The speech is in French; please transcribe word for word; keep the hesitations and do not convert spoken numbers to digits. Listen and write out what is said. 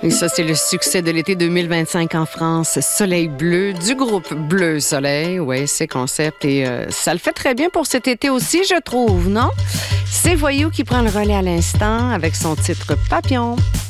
Et ça, c'est le succès de l'été deux mille vingt-cinq en France. Soleil bleu, du groupe Bleu Soleil. Oui, c'est concept. Et euh, ça le fait très bien pour cet été aussi, je trouve, non? C'est Voyou qui prend le relais à l'instant avec son titre Papillon.